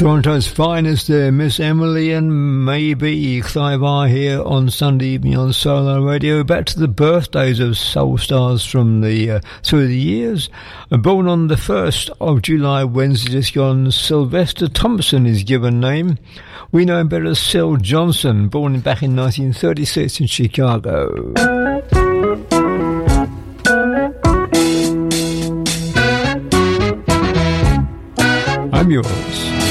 Toronto's finest there, Miss Emily and Maybe. Clive R here on Sunday evening on Solar Radio. Back to the birthdays of soul stars from through the years. Born on the 1st of July, Wednesday just gone, Sylvester Thompson, his given name. We know him better as Syl Johnson, born back in 1936 in Chicago. I'm yours.